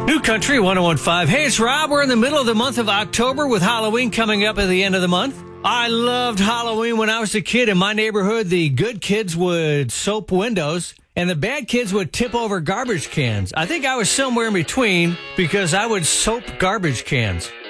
New Country 1015. Hey, it's Rob. We're in the middle of the month of October with Halloween coming up at the end of the month. I loved Halloween when I was a kid. In my neighborhood, the good kids would soap windows and the bad kids would tip over garbage cans. I think I was somewhere in between because I would soap garbage cans.